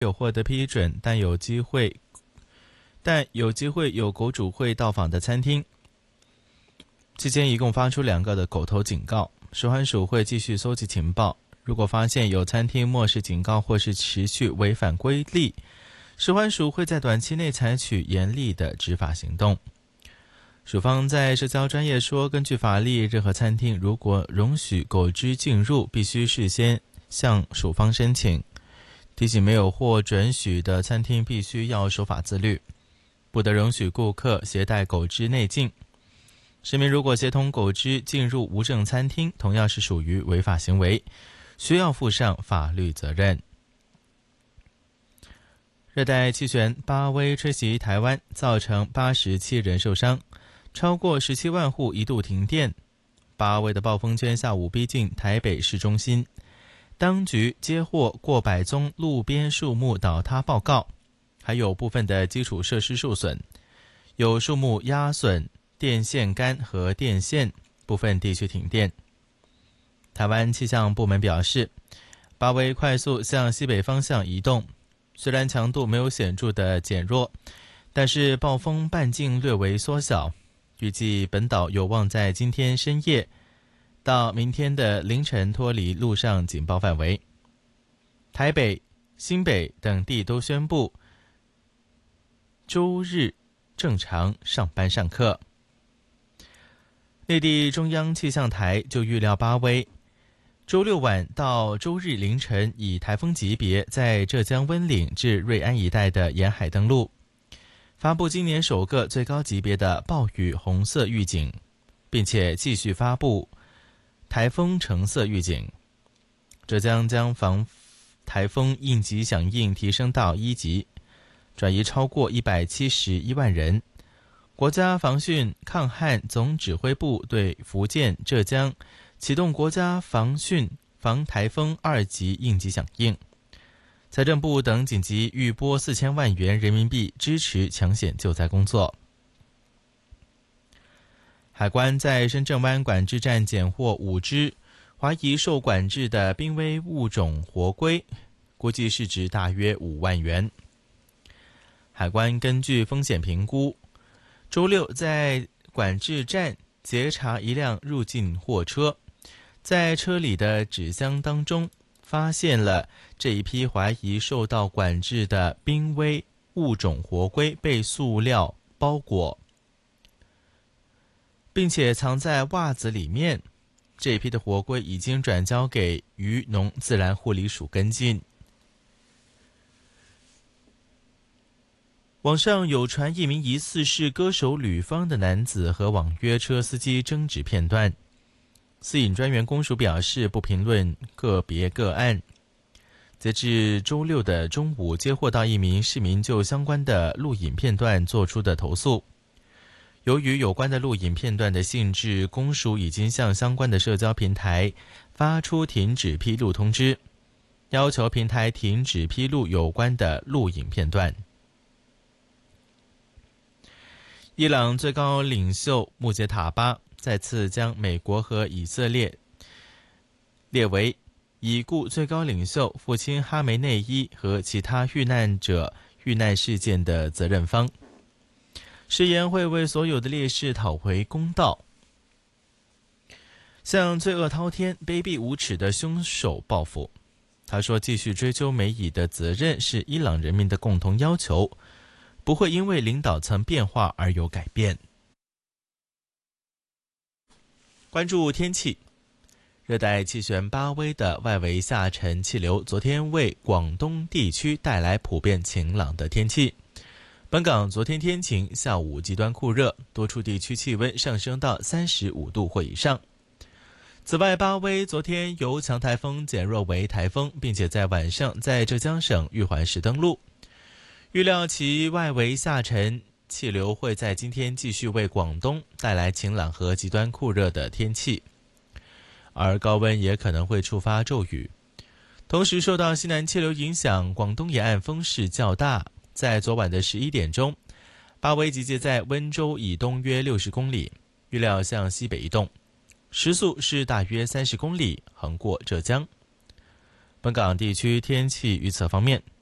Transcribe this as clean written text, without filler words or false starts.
有获得批准，但有机会有狗主会到访的餐厅。期间一共发出2个的口头警告，食环署会继续搜集情报，如果发现有餐厅漠视警告或是持续违反规例，食环署会在短期内采取严厉的执法行动。署方在社交专页说，根据法律，任何餐厅如果容许狗只进入，必须事先向署方申请。提醒没有获准许的餐厅必须要守法自律，不得容许顾客携带狗只内进。市民如果协同狗只进入无证餐厅，同样是属于违法行为，需要负上法律责任。热带气旋巴威吹袭台湾，造成87人受伤，超过17万户一度停电。巴威的暴风圈下午逼近台北市中心，当局接获过百宗路边树木倒塌报告，还有部分的基础设施受损，有树木压损电线杆和电线，部分地区停电。台湾气象部门表示，巴威快速向西北方向移动，虽然强度没有显著的减弱，但是暴风半径略微缩小，预计本岛有望在今天深夜到明天的凌晨脱离陆上警报范围。台北、新北等地都宣布周日正常上班上课。内地中央气象台就预料巴威周六晚到周日凌晨以台风级别在浙江温岭至瑞安一带的沿海登陆，发布今年首个最高级别的暴雨红色预警，并且继续发布台风橙色预警。浙江将防台风应急响应提升到1级，转移超过171万人。国家防汛抗旱总指挥部对福建、浙江启动国家防汛防台风2级应急响应，财政部等紧急预拨4000万元人民币支持抢险救灾工作。海关在深圳湾管制站检获5只怀疑受管制的濒危物种活龟，估计市值大约5万元。海关根据风险评估，周六在管制站截查一辆入境货车，在车里的纸箱当中发现了这一批怀疑受到管制的濒危物种活龟被塑料包裹，并且藏在袜子里面。这一批的活龟已经转交给渔农自然护理署跟进。网上有传一名疑似是歌手吕方的男子和网约车司机争执片段，私隐专员公署表示不评论个别个案。截至周六的中午，接获到一名市民就相关的录影片段做出的投诉。由于有关的录影片段的性质，公署已经向相关的社交平台发出停止披露通知，要求平台停止披露有关的录影片段。伊朗最高领袖穆杰塔巴再次将美国和以色列列为已故最高领袖父亲哈梅内伊和其他遇难者遇难事件的责任方，誓言会为所有的烈士讨回公道，向罪恶滔天、卑鄙无耻的凶手报复。他说，继续追究美以的责任是伊朗人民的共同要求，不会因为领导层变化而有改变。关注天气，热带气旋巴威的外围下沉气流昨天为广东地区带来普遍晴朗的天气。本港昨天天晴，下午极端酷热，多处地区气温上升到35度或以上。此外，巴威昨天由强台风减弱为台风，并且在晚上在浙江省玉环市登陆。预料其外围下沉气流会在今天继续为广东带来晴朗和极端酷热的天气，而高温也可能会触发骤雨。同时受到西南气流影响，广东沿岸风势较大。在昨晚的11点钟，巴威集结在温州以东约60公里，预料向西北移动，时速是大约30公里，横过浙江。本港地区天气预测方面，